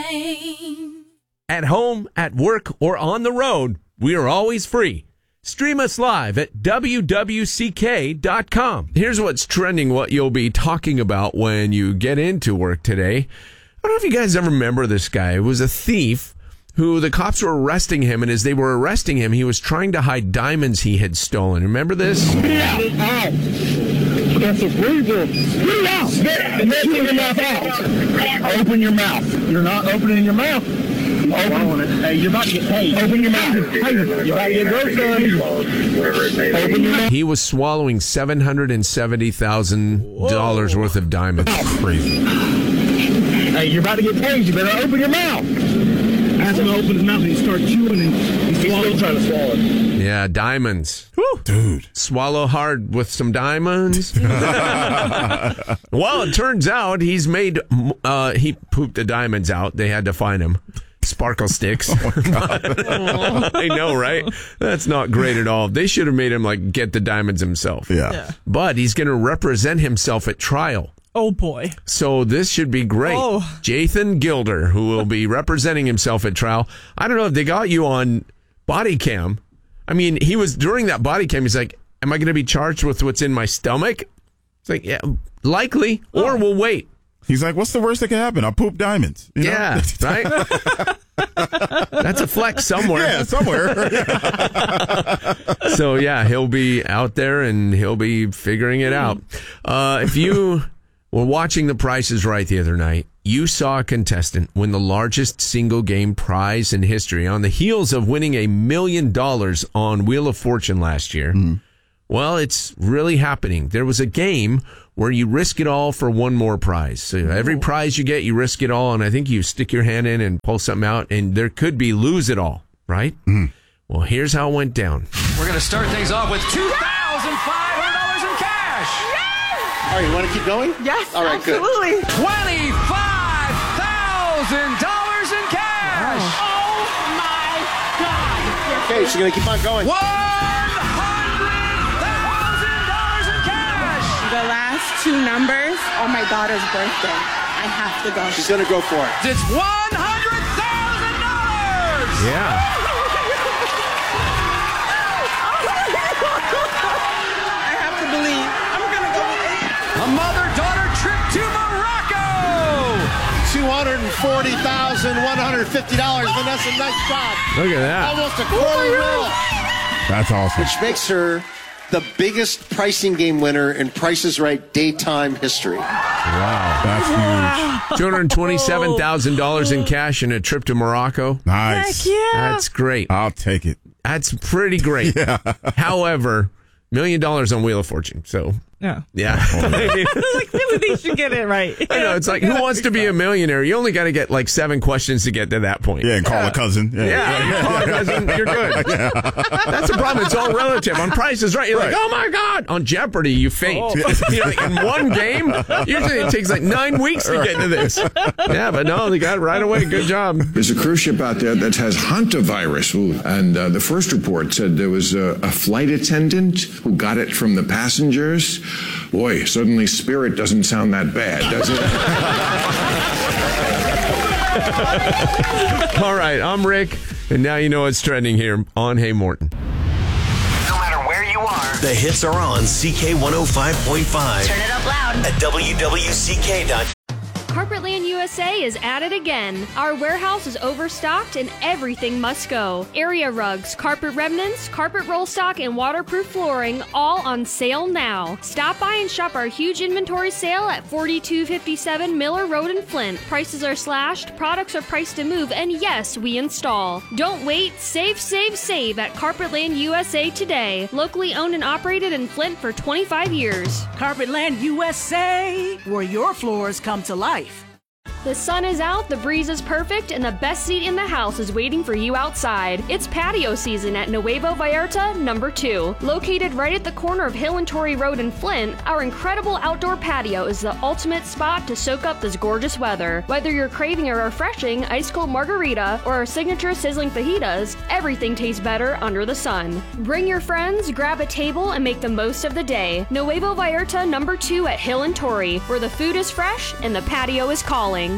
Lane. At home, at work, or on the road, we are always free. Stream us live at wwck.com. Here's what's trending, what you'll be talking about when you get into work today. I don't know if you guys ever remember this guy. It was a thief who the cops were arresting him, and as they were arresting him, he was trying to hide diamonds he had stolen. Remember this? Get out. That's illegal. Get out. Open your mouth out. Open your mouth. You're not opening your mouth. Open it. Hey, you're about to get paid. Open your mouth. Hey, you're about to get groceries. Open your mouth. He was swallowing $770,000 worth of diamonds. Crazy. Hey, you're about to get paid. You better open your mouth. Ask him to open his mouth and he starts chewing and he's still trying to swallow it. Yeah, diamonds. Woo. Dude. Swallow hard with some diamonds. Well, it turns out he pooped the diamonds out. They had to find him. Sparkle sticks. Oh, my God. I know, right? That's not great at all. They should have made him get the diamonds himself. Yeah. But he's going to represent himself at trial. Oh, boy. So this should be great. Oh. Jathan Gilder, who will be representing himself at trial. I don't know if they got you on body cam. I mean, he was during that body cam. He's like, am I going to be charged with what's in my stomach? It's like, yeah, likely, or we'll wait. He's like, what's the worst that can happen? I'll poop diamonds. You know? Yeah, right? That's a flex somewhere. Yeah, somewhere. So, yeah, he'll be out there and he'll be figuring it out. If you were watching The Price is Right the other night, you saw a contestant win the largest single game prize in history on the heels of winning $1 million on Wheel of Fortune last year. Well, it's really happening. There was a game where you risk it all for one more prize. So every prize you get, you risk it all. And I think you stick your hand in and pull something out, and there could be lose it all, right? Well, here's how it went down. We're going to start things off with $2,500 in cash. All right, you want to keep going? Yes, all right, absolutely. Good. $25,000 in cash. Oh, my God. Okay, she's going to keep on going. $100,000 in cash. The last two numbers are my daughter's birthday. I have to go. She's going to go for it. It's $100,000. Yeah. I have to believe. I'm going to go with it. A mother-daughter trip to Morocco. $240,150. Vanessa, nice job. Look at that. Almost a quarter mil. That's awesome. Which makes her the biggest pricing game winner in Price is Right daytime history. Wow. That's huge. $227,000 in cash and a trip to Morocco. Nice. Heck yeah. That's great. I'll take it. That's pretty great. Yeah. However, $1 million on Wheel of Fortune. So, Yeah. yeah. Really, they should get it right. I know. It's like, who wants to be a millionaire? You only got to get 7 questions to get to that point. Yeah, and call a cousin. Yeah, call a cousin, you're good. That's the problem. It's all relative. On Price is Right, you're like, oh my God. On Jeopardy, you faint. In one game, usually it takes 9 weeks to get to this. Yeah, but no, they got it right away. Good job. There's a cruise ship out there that has hantavirus, and the first report said there was a flight attendant who got it from the passengers. Boy, suddenly Spirit doesn't sound that bad, does it? All right, I'm Rick, and now you know what's trending here on Hey Morton. No matter where you are, the hits are on CK 105.5. Turn it up loud. At WWCK.com. Carpetland USA is at it again. Our warehouse is overstocked and everything must go. Area rugs, carpet remnants, carpet roll stock, and waterproof flooring all on sale now. Stop by and shop our huge inventory sale at 4257 Miller Road in Flint. Prices are slashed, products are priced to move, and yes, we install. Don't wait, save at Carpetland USA today. Locally owned and operated in Flint for 25 years. Carpetland USA, where your floors come to life. The sun is out, the breeze is perfect, and the best seat in the house is waiting for you outside. It's patio season at Nuevo Vallarta number 2. Located right at the corner of Hill and Torrey Road in Flint, our incredible outdoor patio is the ultimate spot to soak up this gorgeous weather. Whether you're craving a refreshing ice-cold margarita or our signature sizzling fajitas, everything tastes better under the sun. Bring your friends, grab a table, and make the most of the day. Nuevo Vallarta number 2 at Hill and Torrey, where the food is fresh and the patio is calling.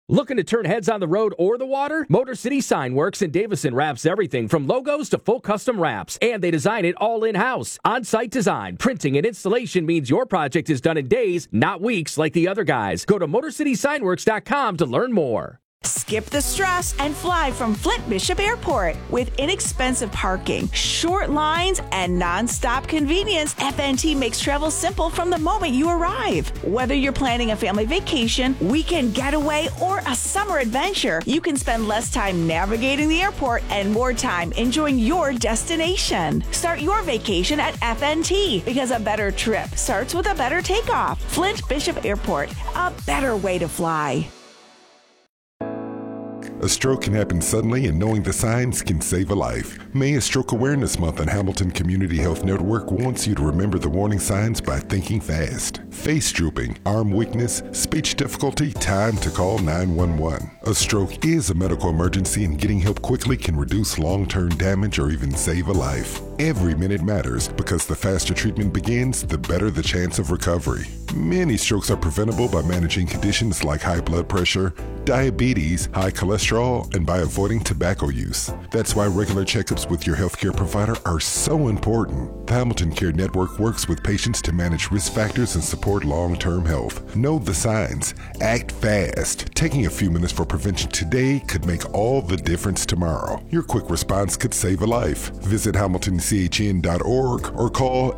Looking to turn heads on the road or the water? Motor City Sign Works in Davison wraps everything from logos to full custom wraps, and they design it all in-house. On-site design, printing, and installation means your project is done in days, not weeks like the other guys. Go to MotorCitySignWorks.com to learn more. Skip the stress and fly from Flint Bishop Airport. With inexpensive parking, short lines, and non-stop convenience, FNT makes travel simple from the moment you arrive. Whether you're planning a family vacation, weekend getaway, or a summer adventure, you can spend less time navigating the airport and more time enjoying your destination. Start your vacation at FNT because a better trip starts with a better takeoff. Flint Bishop Airport, a better way to fly. A stroke can happen suddenly, and knowing the signs can save a life. May is Stroke Awareness Month, and Hamilton Community Health Network wants you to remember the warning signs by thinking fast. Face drooping, arm weakness, speech difficulty, time to call 911. A stroke is a medical emergency, and getting help quickly can reduce long-term damage or even save a life. Every minute matters because the faster treatment begins, the better the chance of recovery. Many strokes are preventable by managing conditions like high blood pressure, diabetes, high cholesterol, and by avoiding tobacco use. That's why regular checkups with your healthcare provider are so important. The Hamilton Care Network works with patients to manage risk factors and support long-term health. Know the signs. Act fast. Taking a few minutes for prevention today could make all the difference tomorrow. Your quick response could save a life. Visit HamiltonCHN.org or call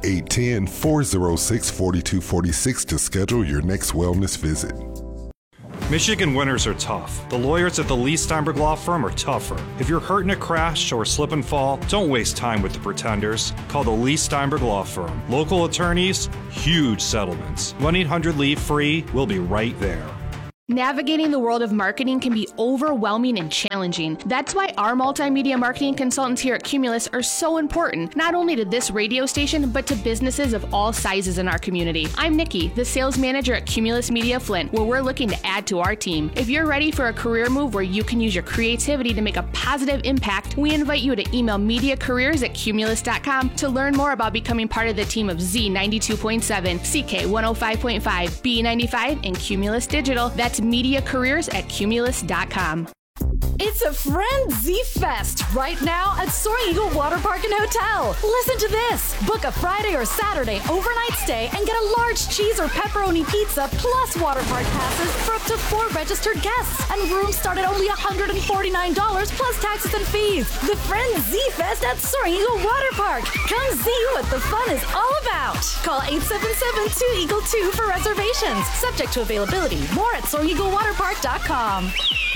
810-406-4246 to schedule your next wellness visit. Michigan winters are tough. The lawyers at the Lee Steinberg Law Firm are tougher. If you're hurt in a crash or slip and fall, don't waste time with the pretenders. Call the Lee Steinberg Law Firm. Local attorneys, huge settlements. 1-800-LEAVE-FREE. We'll be right there. Navigating the world of marketing can be overwhelming and challenging. That's why our multimedia marketing consultants here at Cumulus are so important, not only to this radio station, but to businesses of all sizes in our community. I'm Nikki, the sales manager at Cumulus Media Flint, where we're looking to add to our team. If you're ready for a career move where you can use your creativity to make a positive impact, we invite you to email mediacareers@cumulus.com to learn more about becoming part of the team of Z92.7, CK105.5, B95, and Cumulus Digital. That's mediacareers@cumulus.com. It's a Frenzy Fest right now at Soaring Eagle Water Park and Hotel. Listen to this. Book a Friday or Saturday overnight stay and get a large cheese or pepperoni pizza plus water park passes for up to 4 registered guests. And rooms start at only $149 plus taxes and fees. The Frenzy Fest at Soaring Eagle Water Park. Come see what the fun is all about. Call 877-2-EAGLE-2 for reservations. Subject to availability. More at SoaringEagleWaterPark.com.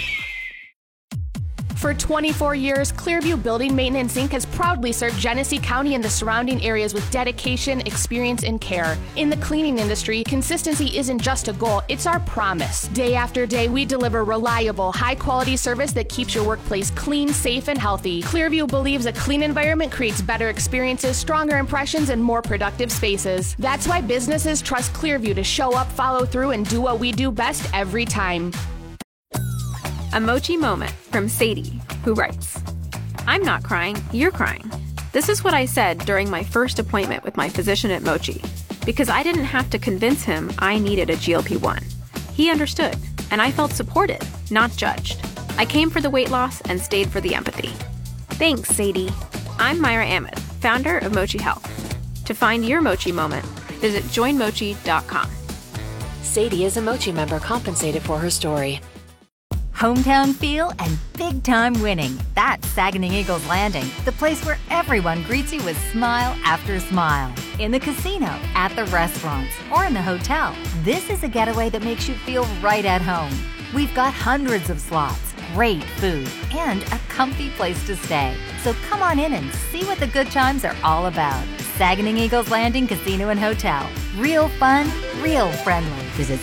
For 24 years, Clearview Building Maintenance Inc. has proudly served Genesee County and the surrounding areas with dedication, experience, and care. In the cleaning industry, consistency isn't just a goal, it's our promise. Day after day, we deliver reliable, high-quality service that keeps your workplace clean, safe, and healthy. Clearview believes a clean environment creates better experiences, stronger impressions, and more productive spaces. That's why businesses trust Clearview to show up, follow through, and do what we do best every time. A Mochi moment from Sadie, who writes, I'm not crying, you're crying. This is what I said during my first appointment with my physician at Mochi, because I didn't have to convince him I needed a GLP-1. He understood, and I felt supported, not judged. I came for the weight loss and stayed for the empathy. Thanks, Sadie. I'm Myra Ahmed, founder of Mochi Health. To find your Mochi moment, visit joinmochi.com. Sadie is a Mochi member compensated for her story. Hometown feel and big-time winning. That's Saginaw Eagles Landing, the place where everyone greets you with smile after smile. In the casino, at the restaurants, or in the hotel, this is a getaway that makes you feel right at home. We've got hundreds of slots, great food, and a comfy place to stay. So come on in and see what the good times are all about. Saginaw Eagles Landing Casino and Hotel. Real fun, real friendly. Visit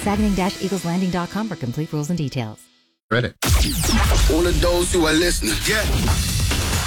Saginaw-EaglesLanding.com for complete rules and details. Ready. All of those who are listening, yeah.